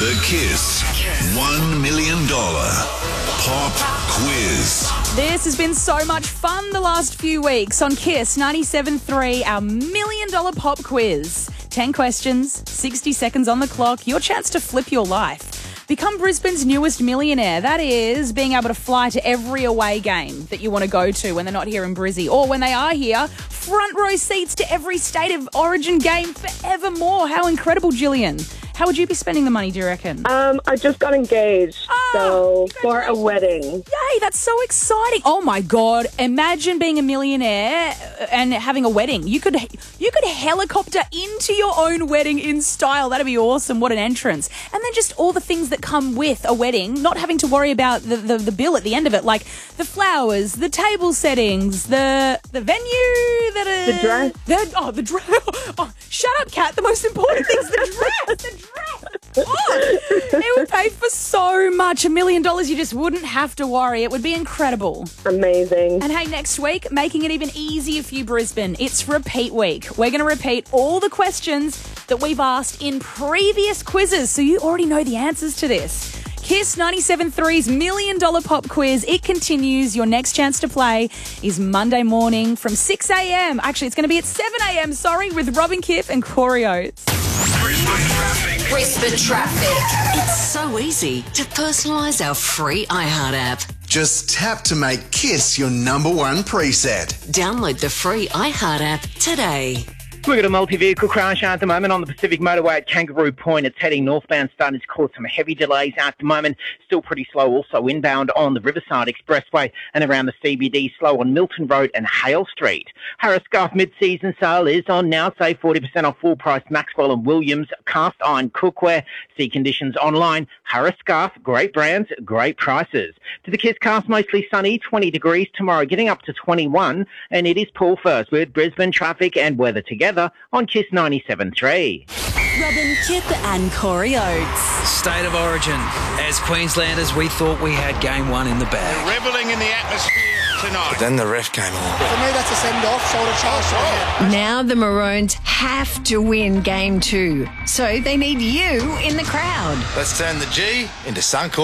The Kiss $1 million Pop Quiz. This has been so much fun the last few weeks on Kiss 97.3, our $1 million pop quiz. 10 questions, 60 seconds on the clock, your chance to flip your life. Become Brisbane's newest millionaire. That is being able to fly to every away game that you want to go to when they're not here in Brizzy. Or when they are here, front row seats to every state of origin game forevermore. How incredible, Gillian. How would you be spending the money, do you reckon? I just got engaged, so for a wedding. Yay, that's so exciting. Oh my God. Imagine being a millionaire and having a wedding. You could helicopter into your own wedding in style. That'd be awesome. What an entrance. And then just all the things that come with a wedding, not having to worry about the bill at the end of it, like the flowers, the table settings, the venue, The dress. The dress. Oh, shut up, Kat. The most important thing's the dress. The dress. Oh, it would pay for so much. $1 million, you just wouldn't have to worry. It would be incredible. Amazing. And hey, next week, making it even easier for you, Brisbane, it's repeat week. We're going to repeat all the questions that we've asked in previous quizzes, so you already know the answers to this. Kiss 97.3's $1 million pop quiz. It continues. Your next chance to play is Monday morning from 6 a.m. Actually, it's going to be at 7 a.m., with Robin Kiff and Corey Oates. Brisbane Traffic. It's so easy to personalise our free iHeart app. Just tap to make Kiss your number one preset. Download the free iHeart app today. We've got a multi-vehicle crash at the moment on the Pacific Motorway at Kangaroo Point. It's heading northbound, starting to cause some heavy delays at the moment. Still pretty slow also inbound on the Riverside Expressway and around the CBD, slow on Milton Road and Hale Street. Harris Scarf mid-season sale is on now. Save 40% off full price Maxwell and Williams cast iron cookware. See conditions online. Harris Scarf, great brands, great prices. To the Kiss cast, mostly sunny, 20 degrees tomorrow, getting up to 21. And it is Paul first with Brisbane Traffic and weather together on Kiss 97.3. Robin Kipp and Corey Oates. State of origin. As Queenslanders, we thought we had game one in the bag. Revelling in the atmosphere tonight. But then the ref came along. For me, that's a send-off. Shoulder charge to the head. Now the Maroons have to win game 2, so they need you in the crowd. Let's turn the G into Suncorp.